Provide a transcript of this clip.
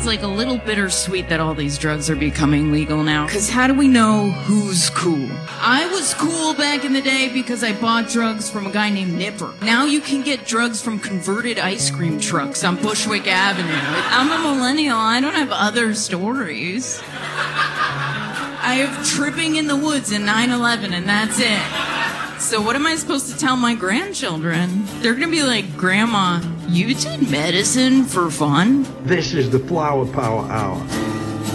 it's like a little bittersweet that all these drugs are becoming legal now. Because how do we know who's cool? I was cool back in the day because I bought drugs from a guy named Nipper. Now you can get drugs from converted ice cream trucks on Bushwick Avenue. I'm a millennial. I don't have other stories. I have tripping in the woods and 9/11, and that's it. So what am I supposed to tell my grandchildren? They're going to be like, Grandma, you did medicine for fun? This is the Flower Power Hour.